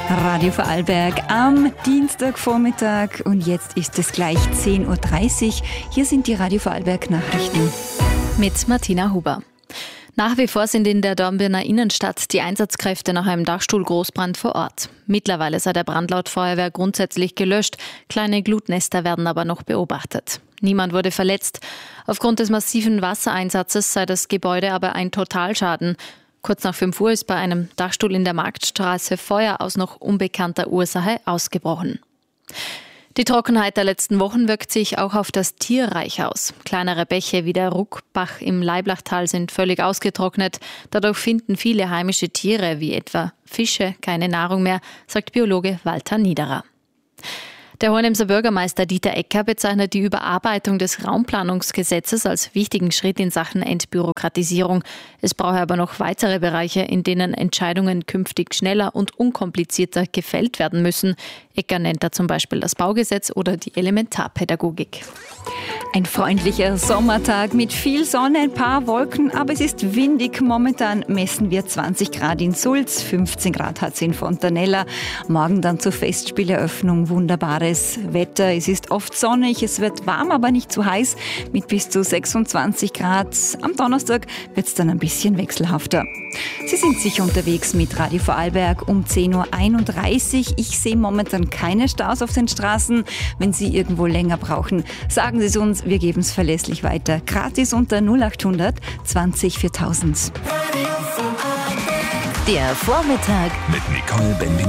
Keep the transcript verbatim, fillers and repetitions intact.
Radio Vorarlberg am Dienstagvormittag und jetzt ist es gleich zehn Uhr dreißig. Hier sind die Radio Vorarlberg Nachrichten. Mit Martina Huber. Nach wie vor sind in der Dornbirner Innenstadt die Einsatzkräfte nach einem Dachstuhl-Großbrand vor Ort. Mittlerweile sei der Brand laut Feuerwehr grundsätzlich gelöscht. Kleine Glutnester werden aber noch beobachtet. Niemand wurde verletzt. Aufgrund des massiven Wassereinsatzes sei das Gebäude aber ein Totalschaden. Kurz nach fünf Uhr ist bei einem Dachstuhl in der Marktstraße Feuer aus noch unbekannter Ursache ausgebrochen. Die Trockenheit der letzten Wochen wirkt sich auch auf das Tierreich aus. Kleinere Bäche wie der Ruckbach im Leiblachtal sind völlig ausgetrocknet. Dadurch finden viele heimische Tiere, wie etwa Fische, keine Nahrung mehr, sagt Biologe Walter Niederer. Der Hohenemser Bürgermeister Dieter Ecker bezeichnet die Überarbeitung des Raumplanungsgesetzes als wichtigen Schritt in Sachen Entbürokratisierung. Es brauche aber noch weitere Bereiche, in denen Entscheidungen künftig schneller und unkomplizierter gefällt werden müssen. Ecker nennt da zum Beispiel das Baugesetz oder die Elementarpädagogik. Ein freundlicher Sommertag mit viel Sonne, ein paar Wolken, aber es ist windig. Momentan messen wir zwanzig Grad in Sulz, fünfzehn Grad hat es in Fontanella. Morgen dann zur Festspieleröffnung wunderbares Wetter. Es ist oft sonnig, es wird warm, aber nicht zu heiß mit bis zu sechsundzwanzig Grad. Am Donnerstag wird es dann ein bisschen wechselhafter. Sie sind sicher unterwegs mit Radio Vorarlberg um zehn Uhr einunddreißig. Ich sehe momentan keine Staus auf den Straßen. Wenn Sie irgendwo länger brauchen, sagen Sie es uns. Wir geben es verlässlich weiter. Gratis unter null acht hundert zwanzig viertausend. Der Vormittag mit Nicole Benvin.